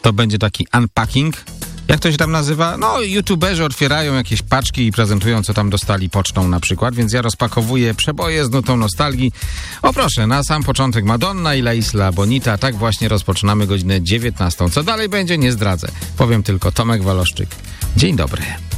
To będzie taki unpacking. Jak to się tam nazywa? No, youtuberzy otwierają jakieś paczki i prezentują, co tam dostali pocztą na przykład, więc ja rozpakowuję przeboje z nutą nostalgii. O proszę, na sam początek Madonna i La Isla Bonita. Tak właśnie rozpoczynamy godzinę 19. Co dalej będzie, nie zdradzę. Powiem tylko Tomek Waloszczyk. Dzień dobry.